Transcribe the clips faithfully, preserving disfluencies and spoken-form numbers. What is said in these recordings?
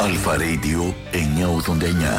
Αλφα Radio εννιακόσια ογδόντα εννιά.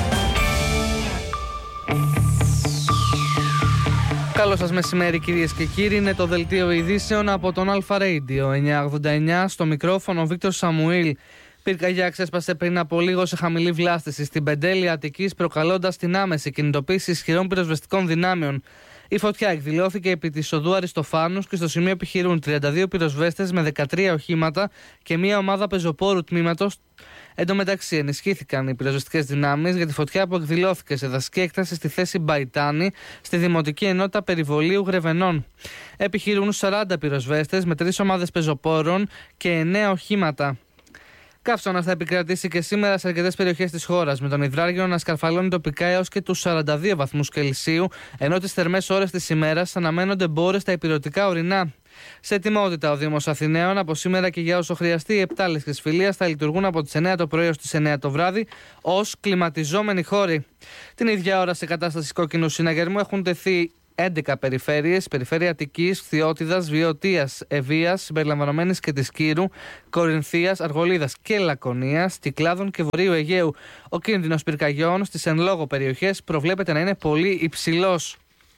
Καλό σας μεσημέρι κυρίες και κύριοι, είναι το δελτίο ειδήσεων από τον Αλφα Radio εννιακόσια ογδόντα εννιά. Στο μικρόφωνο Βίκτορ Σαμουήλ. Πυρκαγιά ξέσπασε πριν από λίγο σε χαμηλή βλάστηση στην Πεντέλη Αττικής, προκαλώντας την άμεση κινητοποίηση ισχυρών πυροσβεστικών δυνάμεων. Η φωτιά εκδηλώθηκε επί της οδού Αριστοφάνους και στο σημείο επιχειρούν τριάντα δύο πυροσβέστες με δεκατρία οχήματα και μια ομάδα πεζοπόρου τμήματος. Εν τω μεταξύ, ενισχύθηκαν οι πυροσβεστικές δυνάμεις για τη φωτιά που εκδηλώθηκε σε δασική έκταση στη θέση Μπαϊτάνη, στη Δημοτική Ενότητα Περιβολίου Γρεβενών. Επιχειρούν σαράντα πυροσβέστες με τρεις ομάδες πεζοπόρων και εννέα οχήματα. Καύσωνας θα επικρατήσει και σήμερα σε αρκετές περιοχές της χώρας, με τον υδράργυρο να σκαρφαλώνει τοπικά έως και τους σαράντα δύο βαθμούς Κελσίου, ενώ τις θερμές ώρες της ημέρας αναμένονται μπόρες στα ηπειρωτικά ορεινά. Σε ετοιμότητα ο Δήμος Αθηναίων από σήμερα και για όσο χρειαστεί, οι επτάλες της Φιλίας θα λειτουργούν από τις εννέα το πρωί έως τις εννέα το βράδυ ως κλιματιζόμενοι χώροι. Την ίδια ώρα, σε κατάσταση κόκκινου συναγερμού, έχουν τεθεί έντεκα περιφέρειες, περιφέρεια Αττικής, Χθιώτιδας, Βιωτίας, Ευβοίας, συμπεριλαμβανομένης και της Κύρου, Κορινθίας, Αργολίδας και Λακωνίας, Κυκλάδων και Βορείου Αιγαίου. Ο κίνδυνος πυρκαγιών στις εν λόγω περιοχές προβλέπεται να είναι πολύ υψηλός.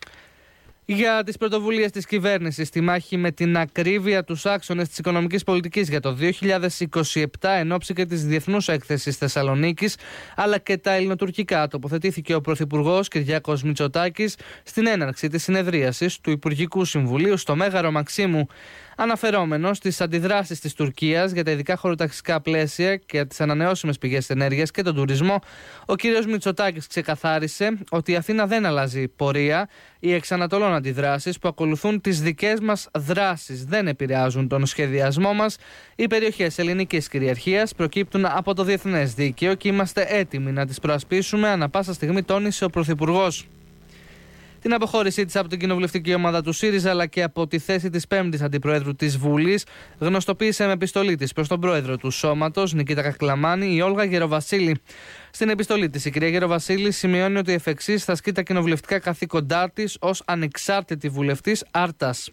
Για τις πρωτοβουλίες της κυβέρνησης στη μάχη με την ακρίβεια, τους άξονες της οικονομικής πολιτικής για το δύο χιλιάδες είκοσι επτά εν ώψη και της Διεθνούς Έκθεσης Θεσσαλονίκης, αλλά και τα ελληνοτουρκικά, τοποθετήθηκε ο Πρωθυπουργός Κυριάκος Μητσοτάκης στην έναρξη της συνεδρίασης του Υπουργικού Συμβουλίου στο Μέγαρο Μαξίμου. Αναφερόμενος στις αντιδράσεις της Τουρκίας για τα ειδικά χωροταξικά πλαίσια και για τις ανανεώσιμες πηγές ενέργειας και τον τουρισμό, ο κ. Μητσοτάκης ξεκαθάρισε ότι η Αθήνα δεν αλλάζει πορεία. Οι εξανατολών αντιδράσεις που ακολουθούν τις δικές μας δράσεις δεν επηρεάζουν τον σχεδιασμό μας. Οι περιοχές ελληνικής κυριαρχίας προκύπτουν από το διεθνές δίκαιο και είμαστε έτοιμοι να τις προασπίσουμε ανά πάσα στιγμή, τόνισε ο Πρωθυπουργός. Την αποχώρησή της από την κοινοβουλευτική ομάδα του ΣΥΡΙΖΑ αλλά και από τη θέση της πέμπτης αντιπροέδρου της Βουλής γνωστοποίησε με επιστολή της προς τον πρόεδρο του σώματος, Νικήτα Καχλαμάνη, η Όλγα Γεροβασίλη. Στην επιστολή της, η κυρία Γεροβασίλη σημειώνει ότι εφ' εξής θα ασκεί τα κοινοβουλευτικά καθήκοντά της ως ανεξάρτητη βουλευτής Άρτας.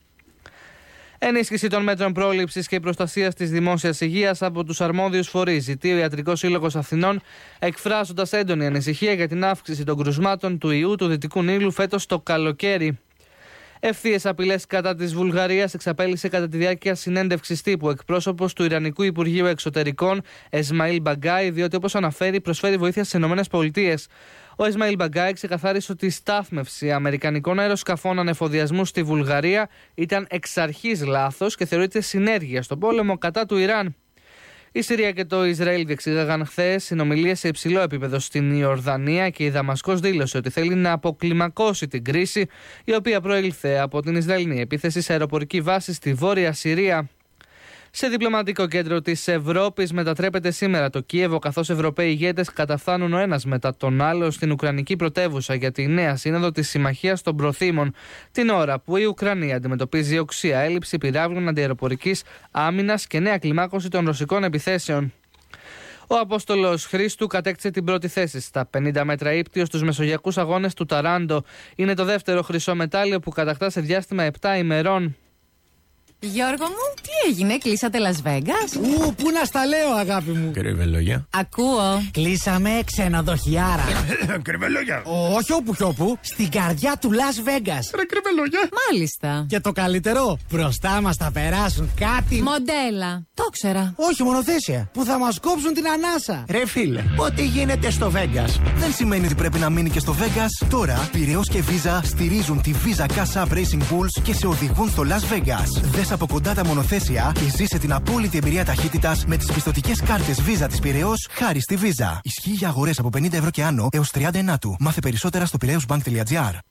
Ενίσχυση των μέτρων πρόληψης και προστασίας της δημόσιας υγείας από τους αρμόδιους φορείς, ζητεί ο Ιατρικός Σύλλογος Αθηνών, εκφράζοντας έντονη ανησυχία για την αύξηση των κρουσμάτων του ιού του Δυτικού Νείλου φέτος το καλοκαίρι. Ευθείες απειλές κατά της Βουλγαρίας εξαπέλυσε κατά τη διάρκεια συνέντευξης τύπου εκπρόσωπος του Ιρανικού Υπουργείου Εξωτερικών Εσμαήλ Μπαγκάι, διότι όπως αναφέρει προσφέρει βοήθεια στις ΗΠΑ. Ο Εσμαήλ Μπαγκάι ξεκαθάρισε ότι η στάθμευση αμερικανικών αεροσκαφών ανεφοδιασμού στη Βουλγαρία ήταν εξ αρχής λάθος και θεωρείται συνέργεια στον πόλεμο κατά του Ιράν. Η Συρία και το Ισραήλ διεξήγαγαν χθες συνομιλίες σε υψηλό επίπεδο στην Ιορδανία και η Δαμασκός δήλωσε ότι θέλει να αποκλιμακώσει την κρίση, η οποία προήλθε από την Ισραηλινή επίθεση σε αεροπορική βάση στη Βόρεια Συρία. Σε διπλωματικό κέντρο της Ευρώπης μετατρέπεται σήμερα το Κίεβο, καθώς Ευρωπαίοι ηγέτες καταφθάνουν ο ένας μετά τον άλλο στην Ουκρανική πρωτεύουσα για τη νέα σύνοδο της Συμμαχίας των Προθήμων, την ώρα που η Ουκρανία αντιμετωπίζει οξία έλλειψη πυράβλων αντιαεροπορικής άμυνας και νέα κλιμάκωση των ρωσικών επιθέσεων. Ο Απόστολος Χρήστου κατέκτησε την πρώτη θέση στα πενήντα μέτρα ύπτιο στους Μεσογειακούς Αγώνες του Ταράντο. Είναι το δεύτερο χρυσό μετάλλιο που κατακτά σε διάστημα επτά ημερών. Γιώργο μου, τι έγινε, κλείσατε Las Vegas? Ου, πού να στα λέω, αγάπη μου. Κρυβελόγια. Ακούω. Κλείσαμε ξενοδοχιάρα. Κρυβελόγια. Όχι όπου κι όπου, στην καρδιά του Las Vegas. Ρε κρυβελόγια. Μάλιστα. Και το καλύτερο, μπροστά μας θα περάσουν κάτι. Μοντέλα. Το ξέρα. Όχι, μονοθέσια. Που θα μας κόψουν την ανάσα. Ρε φίλε, ό,τι γίνεται στο Vegas δεν σημαίνει ότι πρέπει να μείνει και στο Vegas. Τώρα, Πειραιώς και Visa στηρίζουν τη Visa Cash App Racing Bulls και σε οδηγούν στο Las Vegas. Δες από κοντά τα μονοθέσια και ζήσε την απόλυτη εμπειρία ταχύτητας με τις πιστωτικές κάρτες Visa της Πειραιώς χάρη στη Visa. Ισχύει για αγορές από πενήντα ευρώ και άνω έως τριάντα εννιά του. Μάθε περισσότερα στο πειραιώσμπανκ τελεία τζι άρ.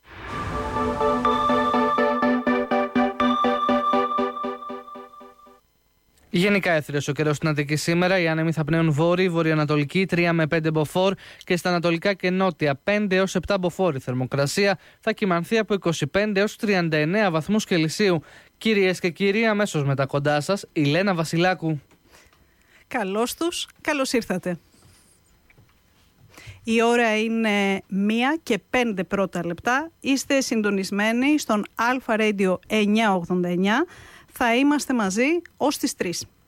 Γενικά έθριος ο καιρός στην Αττική σήμερα. Οι άνεμοι θα πνέουν βόρειοι, βορειοανατολική τρία με πέντε μποφόρ και στα ανατολικά και νότια πέντε έως επτά μποφόρ. Η θερμοκρασία θα κυμανθεί από είκοσι πέντε έως τριάντα εννέα βαθμούς Κελσίου. Κυρίες και κύριοι, αμέσως μετά κοντά σας, η Λένα Βασιλάκου. Καλώς τους, καλώς ήρθατε. Η ώρα είναι μία και πέντε πρώτα λεπτά. Είστε συντονισμένοι στον Αλφα Radio εννιακόσια ογδόντα εννιά. Θα είμαστε μαζί ως τις τρεις.